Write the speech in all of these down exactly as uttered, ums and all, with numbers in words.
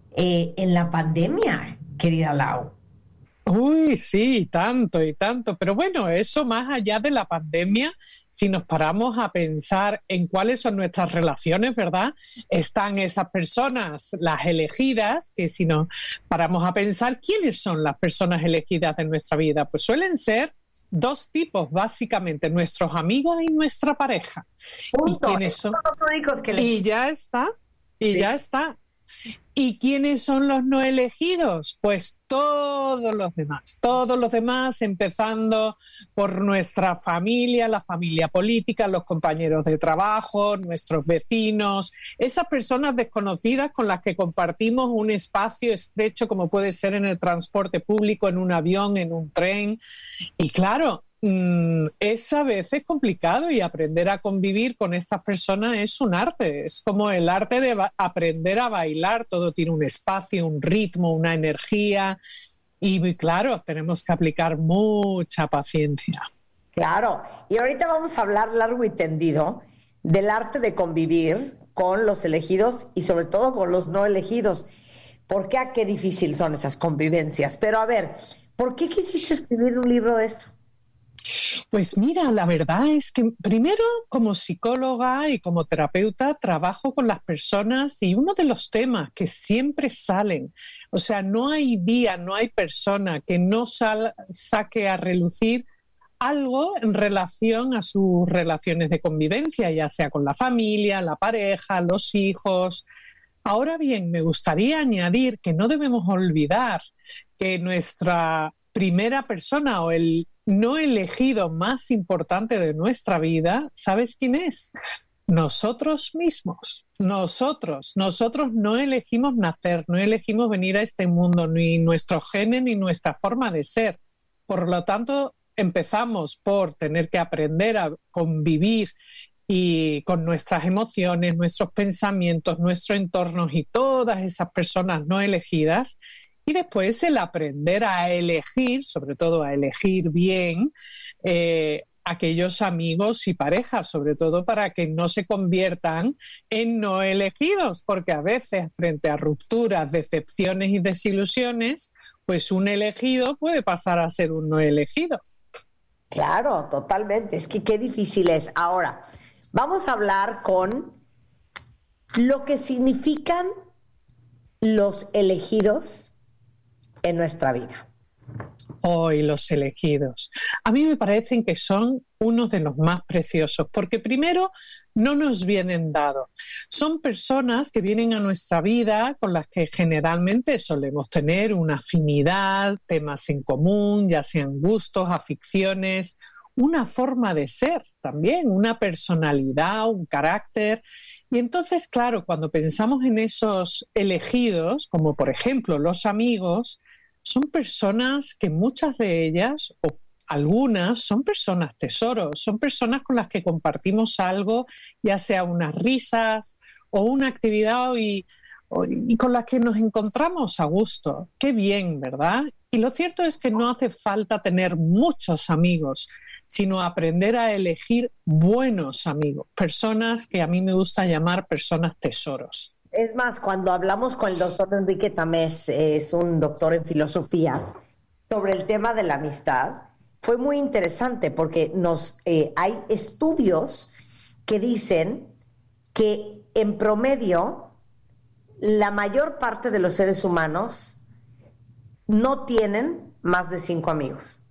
eh, en la pandemia, querida Lau. Uy, sí, tanto y tanto. Pero bueno, eso más allá de la pandemia, si nos paramos a pensar en cuáles son nuestras relaciones, ¿verdad? Están esas personas, las elegidas, que si nos paramos a pensar, ¿quiénes son las personas elegidas de nuestra vida? Pues suelen ser dos tipos, básicamente, nuestros amigos y nuestra pareja. Punto. ¿Y quiénes son? Son los únicos que Y ya está, y sí. ya está. ¿Y quiénes son los no elegidos? Pues todos los demás, todos los demás, empezando por nuestra familia, la familia política, los compañeros de trabajo, nuestros vecinos, esas personas desconocidas con las que compartimos un espacio estrecho como puede ser en el transporte público, en un avión, en un tren. Y claro, es a veces complicado y aprender a convivir con estas personas es un arte, es como el arte de ba- aprender a bailar, todo tiene un espacio, un ritmo, una energía y muy claro, tenemos que aplicar mucha paciencia. Claro, y ahorita vamos a hablar largo y tendido del arte de convivir con los elegidos y sobre todo con los no elegidos. ¿Por qué? ¿A qué difícil son esas convivencias? Pero a ver, ¿por qué quisiste escribir un libro de esto? Pues mira, la verdad es que primero como psicóloga y como terapeuta trabajo con las personas y uno de los temas que siempre salen, o sea, no hay día, no hay persona que no sal, saque a relucir algo en relación a sus relaciones de convivencia, ya sea con la familia, la pareja, los hijos. Ahora bien, me gustaría añadir que no debemos olvidar que nuestra primera persona o el no elegido más importante de nuestra vida, ¿sabes quién es? Nosotros mismos, nosotros, nosotros no elegimos nacer, no elegimos venir a este mundo, ni nuestro genes ni nuestra forma de ser. Por lo tanto, empezamos por tener que aprender a convivir y con nuestras emociones, nuestros pensamientos, nuestro entorno y todas esas personas no elegidas. Y después el aprender a elegir, sobre todo a elegir bien, eh, aquellos amigos y parejas, sobre todo para que no se conviertan en no elegidos, porque a veces frente a rupturas, decepciones y desilusiones, pues un elegido puede pasar a ser un no elegido. Claro, totalmente. Es que qué difícil es. Ahora, vamos a hablar con lo que significan los elegidos en nuestra vida. Hoy los elegidos. A mí me parecen que son uno de los más preciosos, porque primero no nos vienen dados. Son personas que vienen a nuestra vida con las que generalmente solemos tener una afinidad, temas en común, ya sean gustos, aficiones, una forma de ser también, una personalidad, un carácter. Y entonces, claro, cuando pensamos en esos elegidos, como por ejemplo los amigos, son personas que muchas de ellas, o algunas, son personas tesoros, son personas con las que compartimos algo, ya sea unas risas o una actividad y, o, y con las que nos encontramos a gusto. Qué bien, ¿verdad? Y lo cierto es que no hace falta tener muchos amigos, sino aprender a elegir buenos amigos, personas que a mí me gusta llamar personas tesoros. Es más, cuando hablamos con el doctor Enrique Tamés, es un doctor en filosofía, sobre el tema de la amistad, fue muy interesante porque nos, eh, hay estudios que dicen que en promedio la mayor parte de los seres humanos no tienen más de cinco amigos.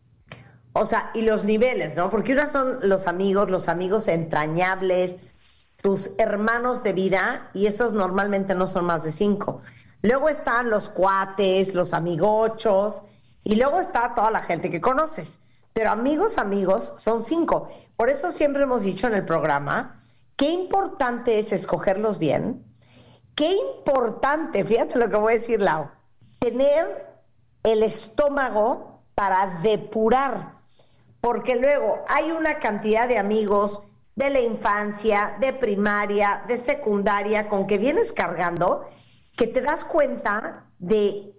O sea, y los niveles, ¿no? Porque unas son los amigos, los amigos entrañables, tus hermanos de vida, y esos normalmente no son más de cinco. Luego están los cuates, los amigochos, y luego está toda la gente que conoces. Pero amigos, amigos, son cinco. Por eso siempre hemos dicho en el programa, qué importante es escogerlos bien, qué importante, fíjate lo que voy a decir, Lau, tener el estómago para depurar, porque luego hay una cantidad de amigos de la infancia, de primaria, de secundaria, con que vienes cargando, que te das cuenta de,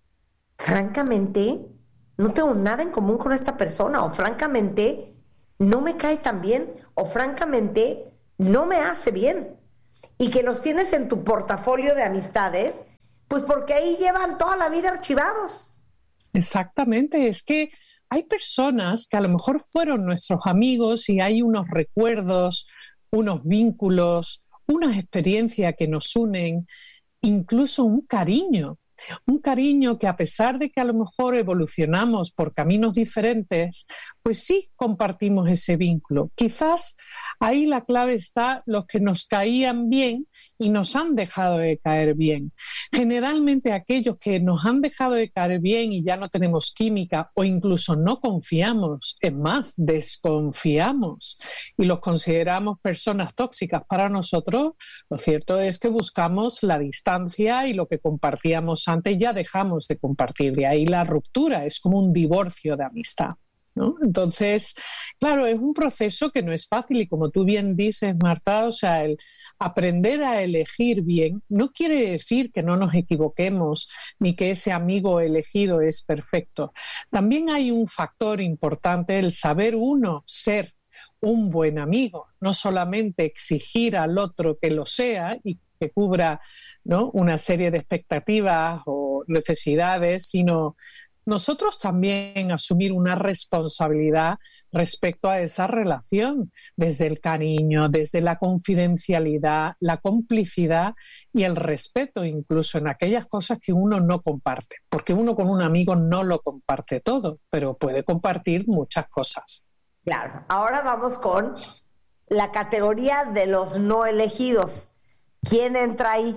francamente, no tengo nada en común con esta persona, o francamente, no me cae tan bien, o francamente, no me hace bien. Y que los tienes en tu portafolio de amistades, Pues porque ahí llevan toda la vida archivados. Exactamente, es que hay personas que a lo mejor fueron nuestros amigos y hay unos recuerdos, unos vínculos, unas experiencias que nos unen, incluso un cariño. Un cariño que a pesar de que a lo mejor evolucionamos por caminos diferentes, pues sí compartimos ese vínculo. Quizás ahí la clave está los que nos caían bien y nos han dejado de caer bien. Generalmente aquellos que nos han dejado de caer bien y ya no tenemos química o incluso no confiamos, es más, desconfiamos y los consideramos personas tóxicas para nosotros, lo cierto es que buscamos la distancia y lo que compartíamos antes ya dejamos de compartir. De ahí la ruptura, es como un divorcio de amistad, ¿no? Entonces, claro, es un proceso que no es fácil y como tú bien dices, Marta, o sea, el aprender a elegir bien no quiere decir que no nos equivoquemos ni que ese amigo elegido es perfecto. También hay un factor importante, el saber uno ser un buen amigo, no solamente exigir al otro que lo sea y que cubra, ¿no?, una serie de expectativas o necesidades, sino nosotros también asumir una responsabilidad respecto a esa relación, desde el cariño, desde la confidencialidad, la complicidad y el respeto, incluso en aquellas cosas que uno no comparte, porque uno con un amigo no lo comparte todo, pero puede compartir muchas cosas. Claro, ahora vamos con la categoría de los no elegidos. ¿Quién entra ahí?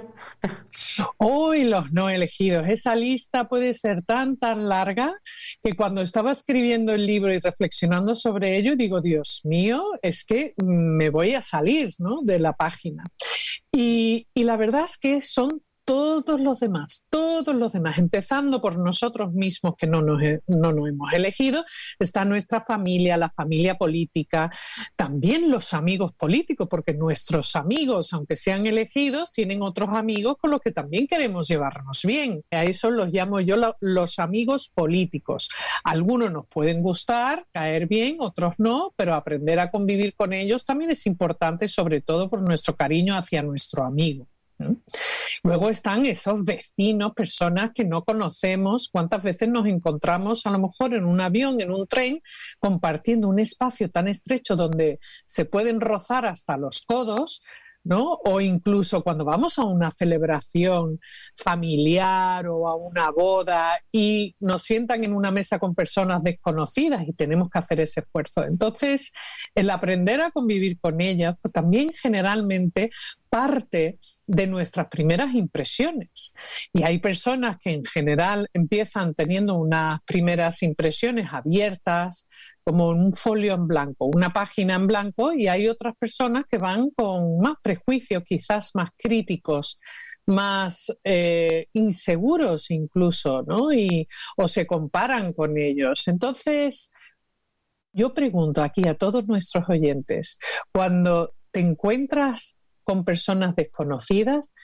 Hoy los no elegidos. Esa lista puede ser tan, tan larga que cuando estaba escribiendo el libro y reflexionando sobre ello, digo, Dios mío, es que me voy a salir, ¿no?, de la página. Y, y la verdad es que son todos los demás, todos los demás, empezando por nosotros mismos que no nos, no nos hemos elegido, está nuestra familia, la familia política, también los amigos políticos, porque nuestros amigos, aunque sean elegidos, tienen otros amigos con los que también queremos llevarnos bien. A eso los llamo yo lo, los amigos políticos. Algunos nos pueden gustar, caer bien, otros no, pero aprender a convivir con ellos también es importante, sobre todo por nuestro cariño hacia nuestro amigo. Luego están esos vecinos, personas que no conocemos. ¿Cuántas veces nos encontramos a lo mejor en un avión, en un tren, compartiendo un espacio tan estrecho donde se pueden rozar hasta los codos, ¿no? O incluso cuando vamos a una celebración familiar o a una boda y nos sientan en una mesa con personas desconocidas y tenemos que hacer ese esfuerzo. Entonces, el aprender a convivir con ellas, pues también generalmente parte de nuestras primeras impresiones. Y hay personas que en general empiezan teniendo unas primeras impresiones abiertas, como un folio en blanco, una página en blanco, y hay otras personas que van con más prejuicios, quizás más críticos, más eh, inseguros incluso, ¿no? Y, o se comparan con ellos. Entonces, yo pregunto aquí a todos nuestros oyentes, cuando te encuentras con personas desconocidas,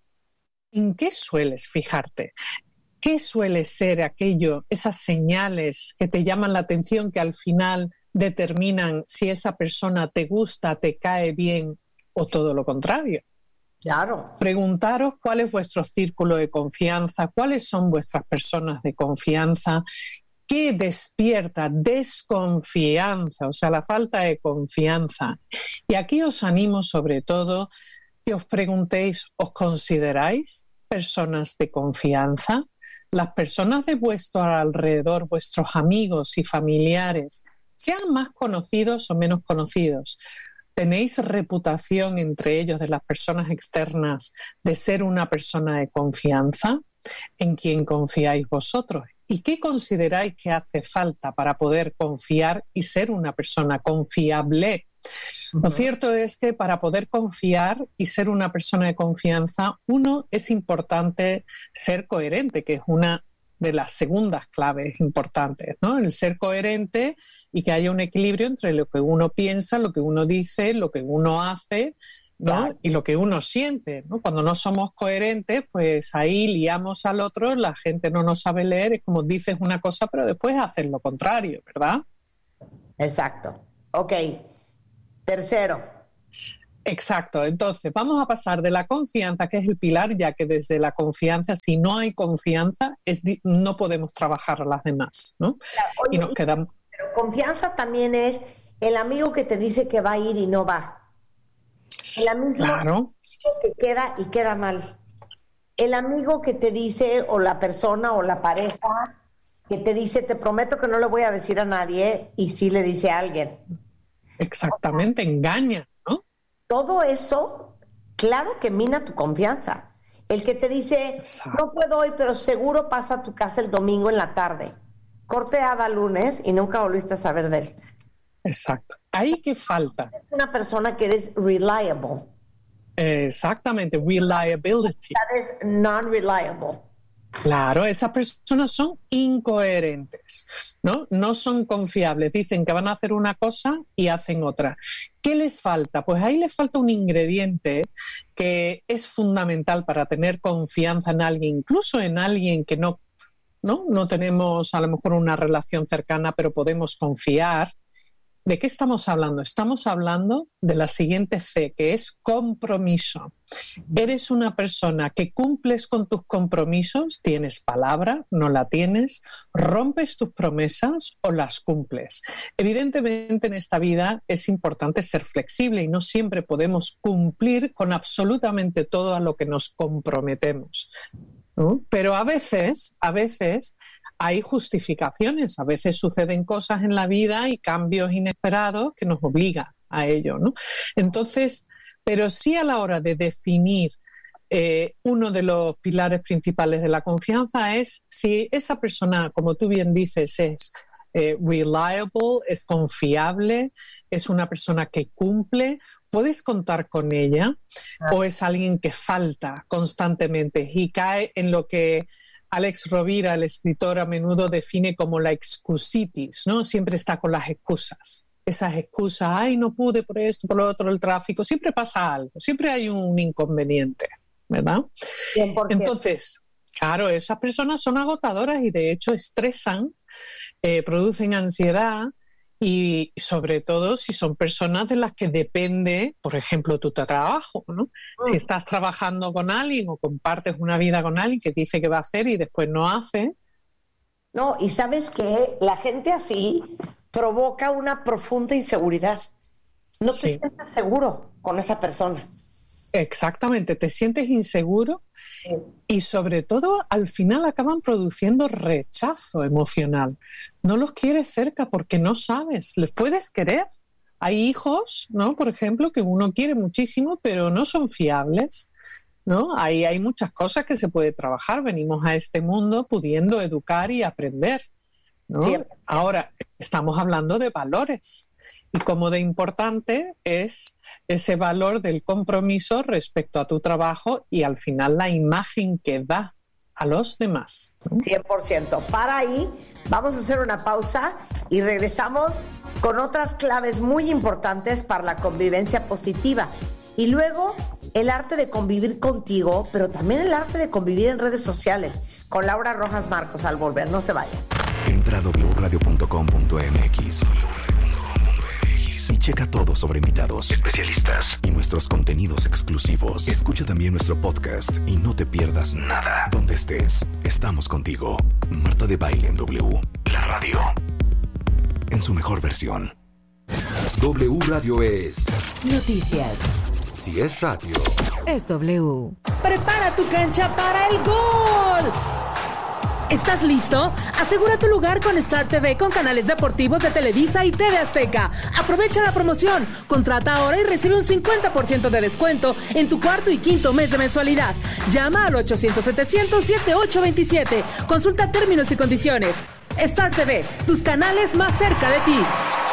¿en qué sueles fijarte? ¿Qué suele ser aquello, esas señales que te llaman la atención, que al final determinan si esa persona te gusta, te cae bien o todo lo contrario? Claro. Preguntaros cuál es vuestro círculo de confianza, cuáles son vuestras personas de confianza, qué despierta desconfianza, o sea, la falta de confianza. Y aquí os animo sobre todo que os preguntéis, ¿os consideráis personas de confianza? Las personas de vuestro alrededor, vuestros amigos y familiares, sean más conocidos o menos conocidos, ¿tenéis reputación entre ellos, de las personas externas, de ser una persona de confianza? ¿En quién confiáis vosotros? ¿Y qué consideráis que hace falta para poder confiar y ser una persona confiable? Uh-huh. Lo cierto es que para poder confiar y ser una persona de confianza, uno, es importante ser coherente, que es una de las segundas claves importantes, ¿no? El ser coherente y que haya un equilibrio entre lo que uno piensa, lo que uno dice, lo que uno hace, ¿no? Claro. Y lo que uno siente, ¿no? Cuando no somos coherentes, pues ahí liamos al otro, la gente no nos sabe leer, es como dices una cosa, pero después haces lo contrario, ¿verdad? Exacto. Ok. Tercero. Exacto. Entonces, vamos a pasar de la confianza, que es el pilar, ya que desde la confianza, si no hay confianza, es di- no podemos trabajar a las demás, ¿no? Claro, oye, Y nos quedamos... pero confianza también es el amigo que te dice que va a ir y no va. El amigo Claro. que queda y queda mal. El amigo que te dice, o la persona o la pareja que te dice, te prometo que no le voy a decir a nadie, y sí le dice a alguien. Exactamente, engaña, ¿no? Todo eso, claro que mina tu confianza. El que te dice, Exacto. no puedo hoy, pero seguro paso a tu casa el domingo en la tarde. Corte hada lunes y nunca volviste a saber de él. Exacto. Ahí que falta. Es una persona que eres reliable. Exactamente, reliability. Eres non-reliable. Claro, esas personas son incoherentes, ¿no? No son confiables. Dicen que van a hacer una cosa y hacen otra. ¿Qué les falta? Pues ahí les falta un ingrediente que es fundamental para tener confianza en alguien, incluso en alguien que no, ¿no? No tenemos a lo mejor una relación cercana, pero podemos confiar. ¿De qué estamos hablando? Estamos hablando de la siguiente C, que es compromiso. Eres una persona que cumples con tus compromisos, tienes palabra, no la tienes, rompes tus promesas o las cumples. Evidentemente en esta vida es importante ser flexible y no siempre podemos cumplir con absolutamente todo a lo que nos comprometemos, ¿no? Pero a veces, a veces hay justificaciones, a veces suceden cosas en la vida y cambios inesperados que nos obligan a ello, ¿no? Entonces, pero sí a la hora de definir eh, uno de los pilares principales de la confianza es si esa persona, como tú bien dices, es eh, reliable, es confiable, es una persona que cumple, puedes contar con ella, ah. o es alguien que falta constantemente y cae en lo que Alex Rovira, el escritor, a menudo define como la excusitis, ¿no? Siempre está con las excusas. Esas excusas, ay, no pude por esto, por lo otro, el tráfico. Siempre pasa algo, siempre hay un inconveniente, ¿verdad? cien por ciento. Entonces, claro, esas personas son agotadoras y de hecho estresan, eh, producen ansiedad y sobre todo si son personas de las que depende, por ejemplo, tu trabajo, ¿no? Mm. Si estás trabajando con alguien o compartes una vida con alguien que dice que va a hacer y después no hace. No, y sabes que la gente así provoca una profunda inseguridad. No te Sí. sientes seguro con esa persona. Exactamente, te sientes inseguro sí. y sobre todo al final acaban produciendo rechazo emocional. No los quieres cerca porque no sabes, les puedes querer. Hay hijos, ¿no? Por ejemplo, que uno quiere muchísimo pero no son fiables, ¿no? Ahí hay muchas cosas que se puede trabajar. Venimos a este mundo pudiendo educar y aprender, ¿no? Sí. Ahora, estamos hablando de valores. Y como de importante es ese valor del compromiso respecto a tu trabajo y al final la imagen que da a los demás, ¿no? cien por ciento. Para ahí, vamos a hacer una pausa y regresamos con otras claves muy importantes para la convivencia positiva. Y luego, el arte de convivir contigo, pero también el arte de convivir en redes sociales, con Laura Rojas Marcos al volver. No se vaya. Entra a doble u radio punto com punto m x y checa todo sobre invitados, especialistas y nuestros contenidos exclusivos. Escucha también nuestro podcast y no te pierdas nada. Donde estés, estamos contigo. Marta de Baile en W. La radio. En su mejor versión. W Radio es noticias. Si es radio, es W. Prepara tu cancha para el gol. ¿Estás listo? Asegura tu lugar con Star T V con canales deportivos de Televisa y T V Azteca. Aprovecha la promoción. Contrata ahora y recibe un cincuenta por ciento de descuento en tu cuarto y quinto mes de mensualidad. Llama al ochocientos setecientos setenta y ocho veintisiete. Consulta términos y condiciones. Star T V, tus canales más cerca de ti.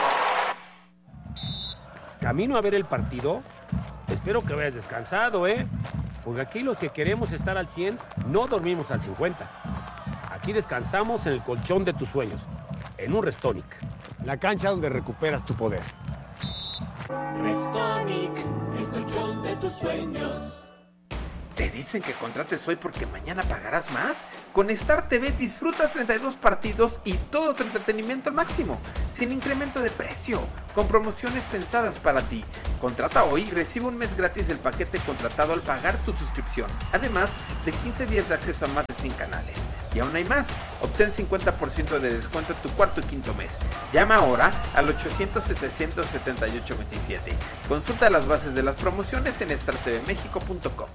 Camino a ver el partido. Espero que hayas descansado, ¿eh? Porque aquí los que queremos estar al cien no dormimos al cincuenta. Aquí descansamos en el colchón de tus sueños, en un Restonic. La cancha donde recuperas tu poder. Restonic, el colchón de tus sueños. ¿Te dicen que contrates hoy porque mañana pagarás más? Con Star T V disfruta treinta y dos partidos y todo tu entretenimiento al máximo, sin incremento de precio, con promociones pensadas para ti. Contrata hoy y recibe un mes gratis del paquete contratado al pagar tu suscripción, además de quince días de acceso a más de cien canales. Y aún hay más, obtén cincuenta por ciento de descuento en tu cuarto y quinto mes. Llama ahora al ochocientos, setecientos setenta y ocho veintisiete. Consulta las bases de las promociones en star t v mexico punto com.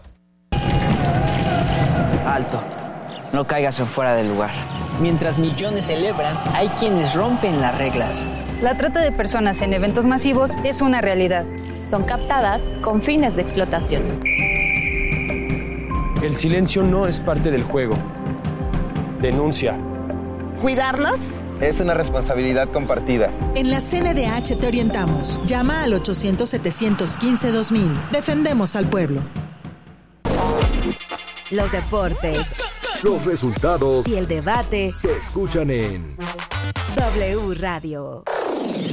Alto, no caigas en fuera del lugar. Mientras millones celebran, hay quienes rompen las reglas. La trata de personas en eventos masivos es una realidad. Son captadas con fines de explotación. El silencio no es parte del juego. Denuncia. ¿Cuidarnos? Es una responsabilidad compartida. En la C N D H te orientamos. Llama al ochocientos, setecientos quince, dos mil. Defendemos al pueblo. Los deportes, los resultados y el debate se escuchan en W Radio.